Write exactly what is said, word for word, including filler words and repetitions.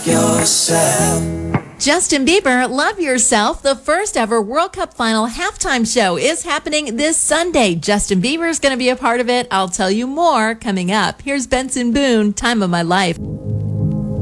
yourself. Justin Bieber, Love Yourself, the first ever World Cup final halftime show is happening this Sunday. Justin Bieber is going to be a part of it. I'll tell you more coming up. Here's Benson Boone, Time of My Life.